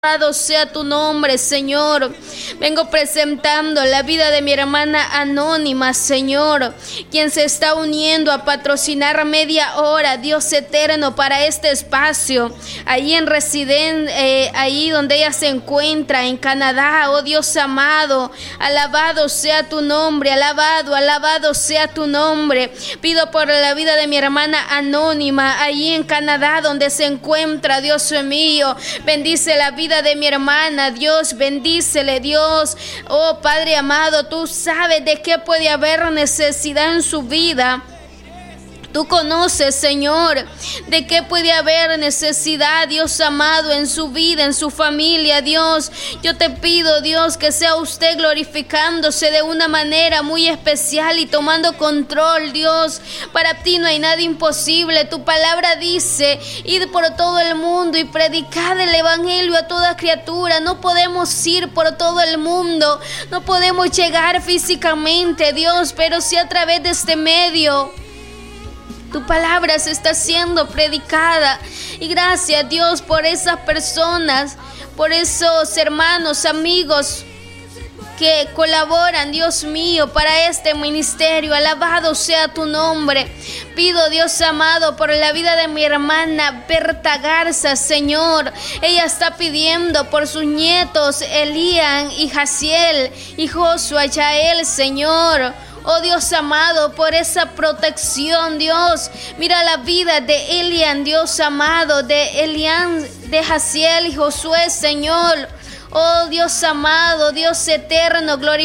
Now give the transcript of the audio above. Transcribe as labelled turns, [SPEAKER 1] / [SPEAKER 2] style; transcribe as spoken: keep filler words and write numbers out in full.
[SPEAKER 1] Alabado sea tu nombre, Señor. Vengo presentando la vida de mi hermana Anónima, Señor, quien se está uniendo a patrocinar media hora, Dios eterno, para este espacio, ahí en residen, eh, ahí donde ella se encuentra, en Canadá. Oh Dios amado, alabado sea tu nombre, alabado, alabado sea tu nombre. Pido por la vida de mi hermana Anónima, ahí en Canadá, donde se encuentra, Dios mío. Bendice la vida de mi hermana, Dios, bendícele, Dios. Oh Padre amado, tú sabes de qué puede haber necesidad en su vida. Tú conoces, Señor, de qué puede haber necesidad, Dios amado, en su vida, en su familia, Dios. Yo te pido, Dios, que sea usted glorificándose de una manera muy especial y tomando control, Dios. Para ti no hay nada imposible. Tu palabra dice: id por todo el mundo y predicad el evangelio a toda criatura. No podemos ir por todo el mundo, no podemos llegar físicamente, Dios, pero sí a través de este medio. Tu palabra se está siendo predicada. Y gracias, Dios, por esas personas, por esos hermanos, amigos que colaboran, Dios mío, para este ministerio. Alabado sea tu nombre. Pido, Dios amado, por la vida de mi hermana Berta Garza, Señor. Ella está pidiendo por sus nietos Elian y Jaciel y Joshua Yael, Señor. Oh Dios amado, por esa protección, Dios. Mira la vida de Elian, Dios amado, de Elian, de Jaciel y Josué, Señor. Oh Dios amado, Dios eterno, glorificado.